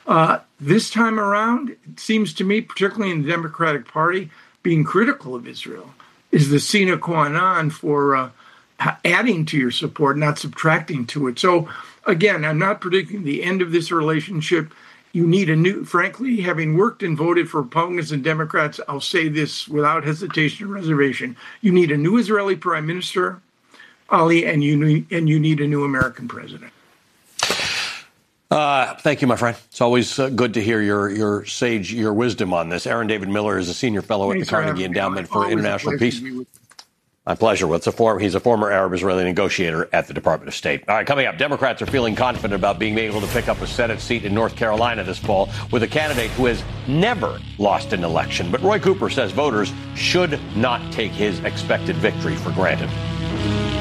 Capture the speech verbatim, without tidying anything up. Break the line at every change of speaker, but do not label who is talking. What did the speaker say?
Uh, this time around, it seems to me, particularly in the Democratic Party, being critical of Israel is the sine qua non for uh, adding to your support, not subtracting to it. So, again, I'm not predicting the end of this relationship. You need a new, frankly, having worked and voted for Republicans and Democrats, I'll say this without hesitation or reservation. You need a new Israeli prime minister, Ali, and you need, and you need a new American president.
Uh, thank you, my friend. It's always uh, good to hear your your sage, your wisdom on this. Aaron David Miller is a senior fellow
Thanks
at the Carnegie Endowment for International Peace. My pleasure. Well, it's a form, he's a former Arab-Israeli negotiator at the Department of State. All right, coming up, Democrats are feeling confident about being able to pick up a Senate seat in North Carolina this fall with a candidate who has never lost an election. But Roy Cooper says voters should not take his expected victory for granted.